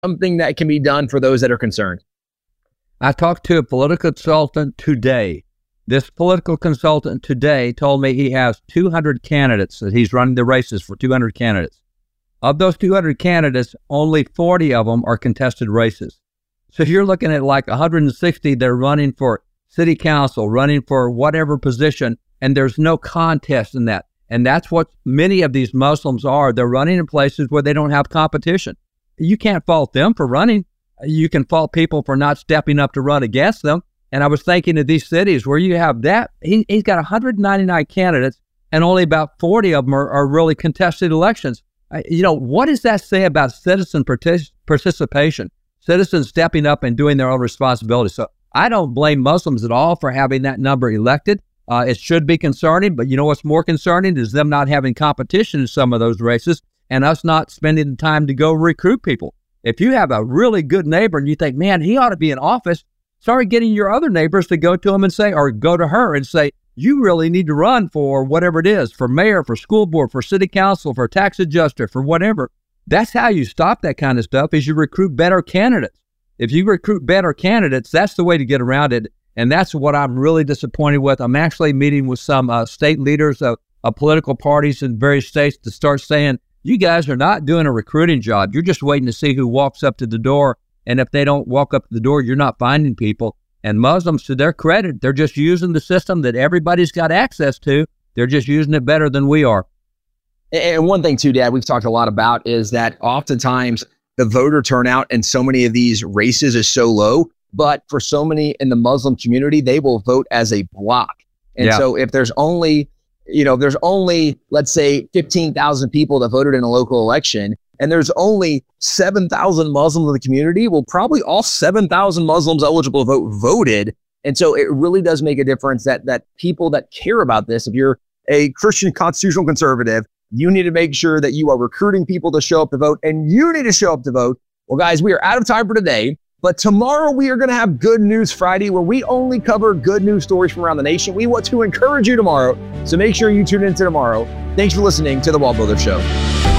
something that can be done for those that are concerned? I talked to a political consultant today. This political consultant today told me he has 200 candidates, that he's running the races for 200 candidates. Of those 200 candidates, only 40 of them are contested races. So you're looking at like 160 that are running for city council, running for whatever position, and there's no contest in that. And that's what many of these Muslims are. They're running in places where they don't have competition. You can't fault them for running. You can fault people for not stepping up to run against them. And I was thinking of these cities where you have that. He's got 199 candidates, and only about 40 of them are really contested elections. What does that say about citizen participation, citizens stepping up and doing their own responsibility? So I don't blame Muslims at all for having that number elected. It should be concerning, but you know what's more concerning is them not having competition in some of those races and us not spending the time to go recruit people. If you have a really good neighbor and you think, man, he ought to be in office, start getting your other neighbors to go to him and say, or go to her and say, you really need to run for whatever it is, for mayor, for school board, for city council, for tax adjuster, for whatever. That's how you stop that kind of stuff, is you recruit better candidates. If you recruit better candidates, that's the way to get around it. And that's what I'm really disappointed with. I'm actually meeting with some state leaders of political parties in various states to start saying, you guys are not doing a recruiting job. You're just waiting to see who walks up to the door. And if they don't walk up to the door, you're not finding people. And Muslims, to their credit, they're just using the system that everybody's got access to. They're just using it better than we are. And one thing too, Dad, we've talked a lot about is that oftentimes the voter turnout in so many of these races is so low. But for so many in the Muslim community, they will vote as a block. And so if there's only, let's say 15,000 people that voted in a local election, and there's only 7,000 Muslims in the community, well, probably all 7,000 Muslims eligible to vote voted. And so it really does make a difference that people that care about this, if you're a Christian constitutional conservative, you need to make sure that you are recruiting people to show up to vote, and you need to show up to vote. Well, guys, we are out of time for today. But tomorrow we are going to have Good News Friday, where we only cover good news stories from around the nation. We want to encourage you tomorrow, so make sure you tune in to tomorrow. Thanks for listening to The Wall Builder Show.